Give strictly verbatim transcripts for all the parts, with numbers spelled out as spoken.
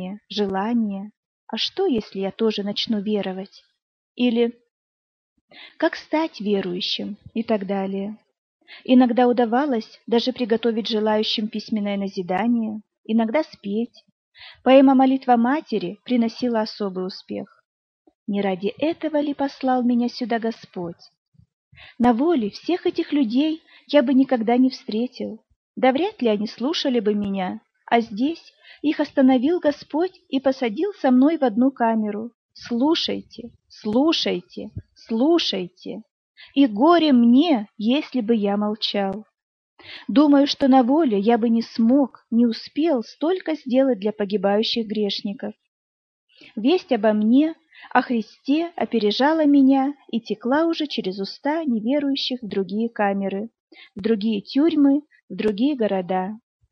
ожидание, желание. А что, если я тоже начну веровать? Или как стать верующим и так далее. Иногда удавалось даже приготовить желающим письменное назидание, иногда спеть. Поэма «Молитва матери» приносила особый успех. Не ради этого ли послал меня сюда Господь? На воле всех этих людей я бы никогда не встретил, да вряд ли они слушали бы меня, а здесь их остановил Господь и посадил со мной в одну камеру. Слушайте, слушайте, слушайте, и горе мне, если бы я молчал. Думаю, что на воле я бы не смог, не успел столько сделать для погибающих грешников. Весть обо мне, о Христе опережала меня и текла уже через уста неверующих в другие камеры, в другие тюрьмы, в другие города.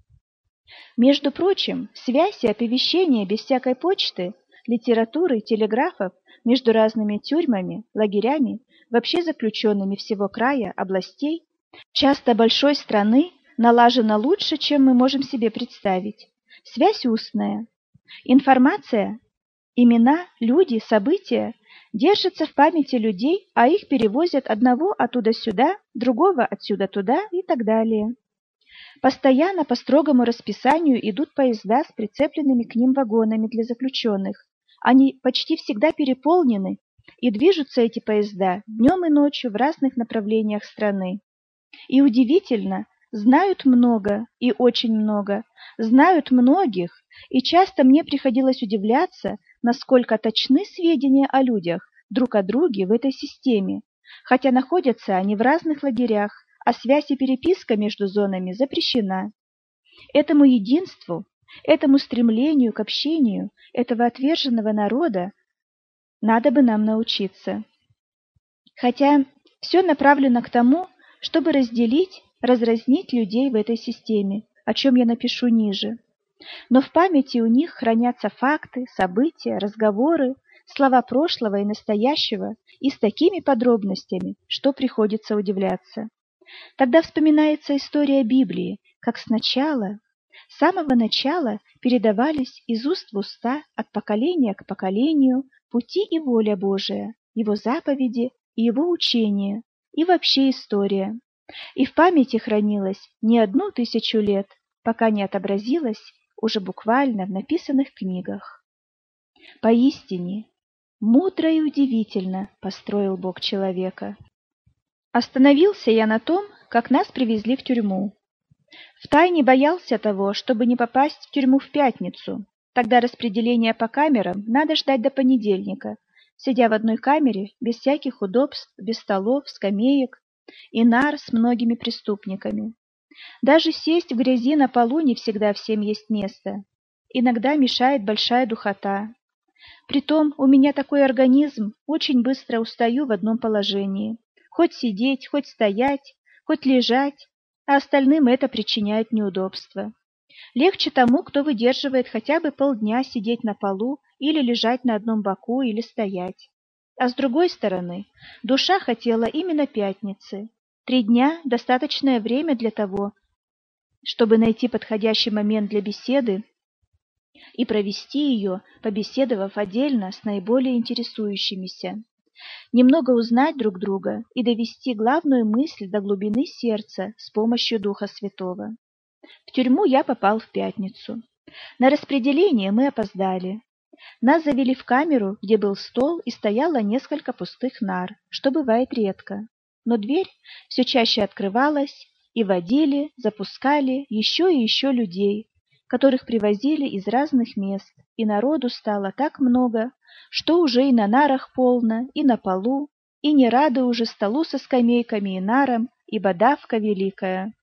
Между прочим, связь и оповещение без всякой почты, литературы, телеграфов между разными тюрьмами, лагерями, вообще заключенными всего края, областей, часто большой страны, налажена лучше, чем мы можем себе представить. Связь устная. Информация, имена, люди, события держатся в памяти людей, а их перевозят одного оттуда сюда, другого отсюда туда и так далее. Постоянно по строгому расписанию идут поезда с прицепленными к ним вагонами для заключенных. Они почти всегда переполнены, и движутся эти поезда днем и ночью в разных направлениях страны. И удивительно, знают много и очень много, знают многих, и часто мне приходилось удивляться, насколько точны сведения о людях, друг о друге в этой системе, хотя находятся они в разных лагерях, а связь и переписка между зонами запрещена. Этому единству, этому стремлению к общению этого отверженного народа надо бы нам научиться. Хотя все направлено к тому, чтобы разделить, разразнить людей в этой системе, о чем я напишу ниже. Но в памяти у них хранятся факты, события, разговоры, слова прошлого и настоящего, и с такими подробностями, что приходится удивляться. Тогда вспоминается история Библии, как сначала, с самого начала передавались из уст в уста, от поколения к поколению, пути и воля Божия, Его заповеди и Его учения, и вообще история. И в памяти хранилась не одну тысячу лет, пока не отобразилась уже буквально в написанных книгах. Поистине, мудро и удивительно построил Бог человека. Остановился я на том, как нас привезли в тюрьму. Втайне боялся того, чтобы не попасть в тюрьму в пятницу. Тогда распределение по камерам надо ждать до понедельника, сидя в одной камере, без всяких удобств, без столов, скамеек и нар с многими преступниками. Даже сесть в грязи на полу не всегда всем есть место. Иногда мешает большая духота. Притом у меня такой организм, очень быстро устаю в одном положении. Хоть сидеть, хоть стоять, хоть лежать, а остальным это причиняет неудобства. Легче тому, кто выдерживает хотя бы полдня сидеть на полу или лежать на одном боку или стоять. А с другой стороны, душа хотела именно пятницы. Три дня – достаточное время для того, чтобы найти подходящий момент для беседы и провести ее, побеседовав отдельно с наиболее интересующимися. Немного узнать друг друга и довести главную мысль до глубины сердца с помощью Духа Святого. В тюрьму я попал в пятницу. На распределение мы опоздали. Нас завели в камеру, где был стол и стояло несколько пустых нар, что бывает редко. Но дверь все чаще открывалась, и водили, запускали еще и еще людей, которых привозили из разных мест, и народу стало так много, что уже и на нарах полно, и на полу, и не рады уже столу со скамейками и нарам, ибо давка великая.